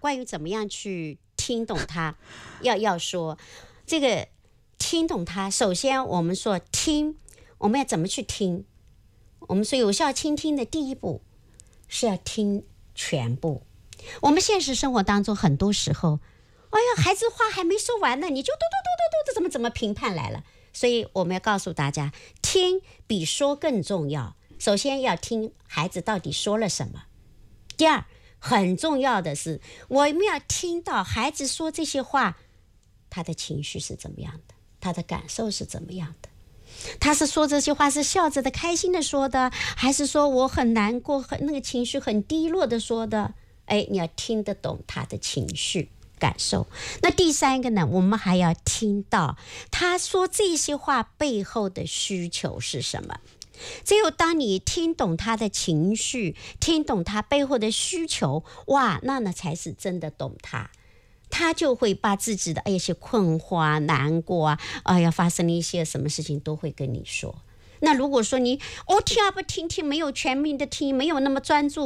关于怎么样去听懂他，要说这个听懂他，首先我们说听，我们要怎么去听？我们说有效倾听的第一步是要听全部。我们现实生活当中很多时候，哎呀，孩子话还没说完呢，你就嘟怎么评判来了？所以我们要告诉大家，听比说更重要。首先要听孩子到底说了什么。第二，很重要的是，我们要听到孩子说这些话，他的情绪是怎么样的，他的感受是怎么样的。他是说这些话是笑着的、开心的说的，还是说我很难过、那个情绪很低落的说的？你要听得懂他的情绪感受。那第三个呢，我们还要听到他说这些话背后的需求是什么。只有当你听懂他的情绪，听懂他背后的需求，哇，那才是真的懂他。他就会把自己的一些困惑啊、难过啊，发生了一些什么事情都会跟你说。那如果说你听啊不听，没有全面的听，没有那么专注，